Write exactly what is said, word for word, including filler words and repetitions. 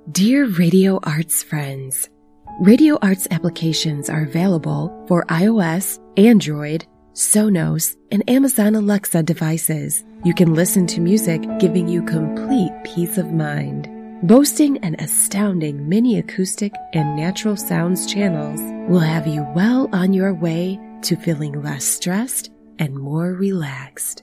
Dear Radio Arts friends, Radio Arts applications are available for iOS, Android, Sonos, and Amazon Alexa devices. You can listen to music giving you complete peace of mind. Boasting an astounding mini acoustic and natural sounds channels will have you well on your way to feeling less stressed and more relaxed.